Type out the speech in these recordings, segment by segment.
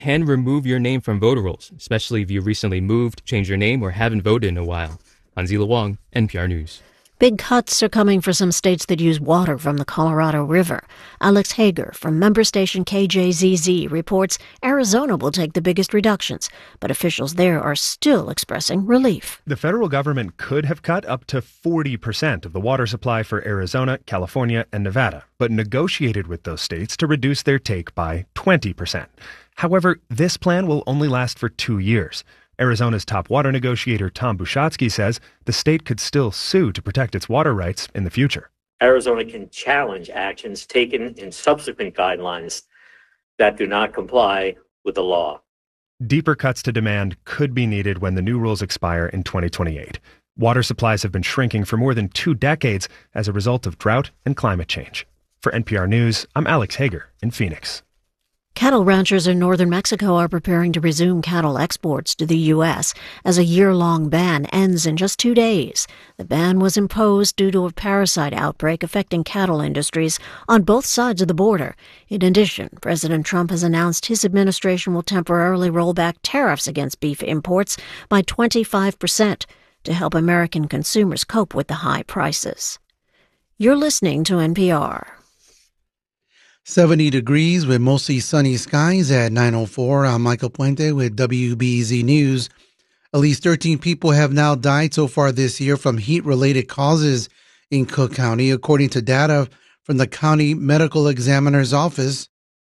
and remove your name from voter rolls, especially if you recently moved, changed your name, or haven't voted in a while. Hanzila Wang, NPR News. Big cuts are coming for some states that use water from the Colorado River. Alex Hager from member station KJZZ reports Arizona will take the biggest reductions, but officials there are still expressing relief. The federal government could have cut up to 40% of the water supply for Arizona, California, and Nevada, but negotiated with those states to reduce their take by 20%. However, this plan will only last for 2 years. Arizona's top water negotiator Tom Bushatsky says the state could still sue to protect its water rights in the future. Arizona can challenge actions taken in subsequent guidelines that do not comply with the law. Deeper cuts to demand could be needed when the new rules expire in 2028. Water supplies have been shrinking for more than 2 decades as a result of drought and climate change. For NPR News, I'm Alex Hager in Phoenix. Cattle ranchers in northern Mexico are preparing to resume cattle exports to the U.S. as a year-long ban ends in just 2 days. The ban was imposed due to a parasite outbreak affecting cattle industries on both sides of the border. In addition, President Trump has announced his administration will temporarily roll back tariffs against beef imports by 25% to help American consumers cope with the high prices. You're listening to NPR. 70 degrees with mostly sunny skies at 9:04. I'm Michael Puente with WBZ News. At least 13 people have now died so far this year from heat-related causes in Cook County, according to data from the County Medical Examiner's Office.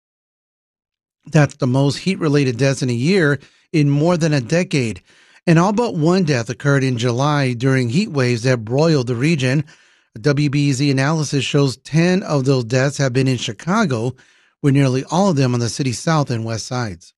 That's the most heat-related deaths in a year in more than a decade. And all but one death occurred in July during heat waves that broiled the region. A WBZ analysis shows 10 of those deaths have been in Chicago, with nearly all of them on the city's south and west sides.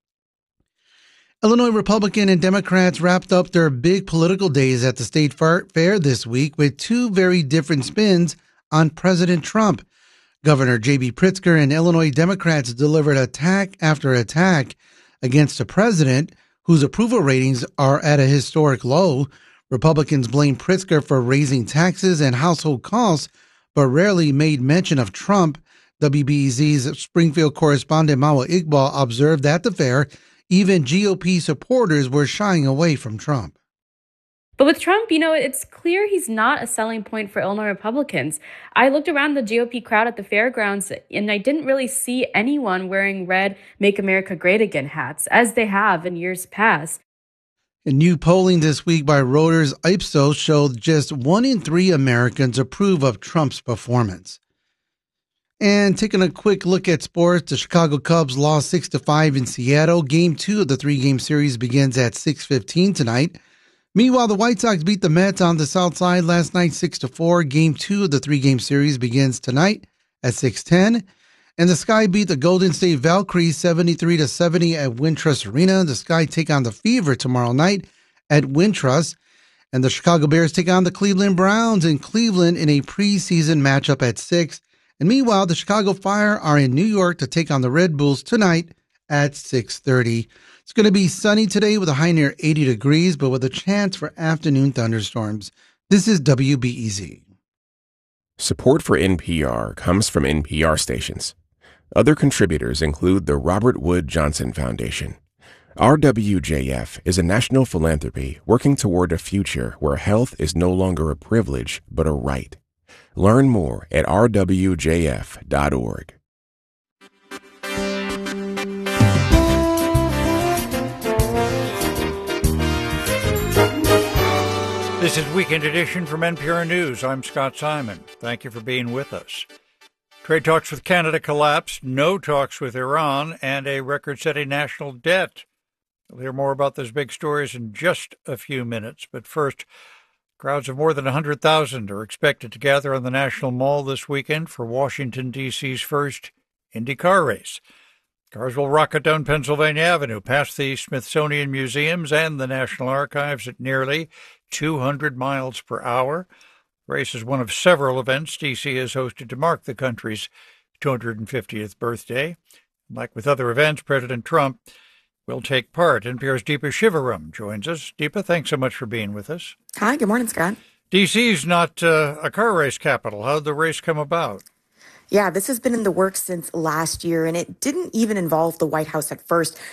Illinois Republican and Democrats wrapped up their big political days at the state fair this week with 2 very different spins on President Trump. Governor J.B. Pritzker and Illinois Democrats delivered attack after attack against the president, whose approval ratings are at a historic low. Republicans blame Pritzker for raising taxes and household costs, but rarely made mention of Trump. WBZ's Springfield correspondent Mawa Iqbal observed at the fair, even GOP supporters were shying away from Trump. But with Trump, it's clear he's not a selling point for Illinois Republicans. I looked around the GOP crowd at the fairgrounds, and I didn't really see anyone wearing red Make America Great Again hats, as they have in years past. And new polling this week by Reuters Ipsos showed just 1 in 3 Americans approve of Trump's performance. And taking a quick look at sports, the Chicago Cubs lost 6-5 in Seattle. Game 2 of the 3-game series begins at 6:15 tonight. Meanwhile, the White Sox beat the Mets on the South Side last night 6-4. Game 2 of the 3-game series begins tonight at 6:10. And the Sky beat the Golden State Valkyries 73-70 at Wintrust Arena. The Sky take on the Fever tomorrow night at Wintrust. And the Chicago Bears take on the Cleveland Browns in Cleveland in a preseason matchup at 6. And meanwhile, the Chicago Fire are in New York to take on the Red Bulls tonight at 6:30. It's going to be sunny today with a high near 80 degrees, but with a chance for afternoon thunderstorms. This is WBEZ. Support for NPR comes from NPR stations. Other contributors include the Robert Wood Johnson Foundation. RWJF is a national philanthropy working toward a future where health is no longer a privilege, but a right. Learn more at rwjf.org. This is Weekend Edition from NPR News. I'm Scott Simon. Thank you for being with us. Trade talks with Canada collapsed, no talks with Iran, and a record-setting national debt. We'll hear more about those big stories in just a few minutes. But first, crowds of more than 100,000 are expected to gather on the National Mall this weekend for Washington, D.C.'s first Indy car race. Cars will rocket down Pennsylvania Avenue, past the Smithsonian Museums and the National Archives at nearly 200 miles per hour. The race is one of several events D.C. has hosted to mark the country's 250th birthday. Like with other events, President Trump will take part. NPR's Deepa Shivaram joins us. Deepa, thanks so much for being with us. Hi, good morning, Scott. D.C.'s not a car race capital. How did the race come about? Yeah, this has been in the works since last year, and it didn't even involve the White House at first.